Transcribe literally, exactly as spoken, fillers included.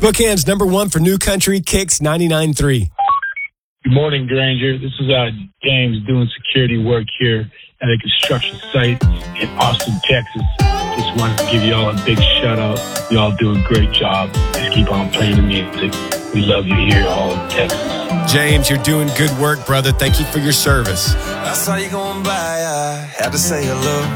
Spokane's number one for new country, Kicks ninety-nine point three. Good morning, Granger. This is uh, James doing security work here at a construction site in Austin, Texas. Just wanted to give you all a big shout out. You all do a great job. Just keep on playing the music. We love you here all in Texas. James, you're doing good work, brother. Thank you for your service. I saw you going by, I had to say hello.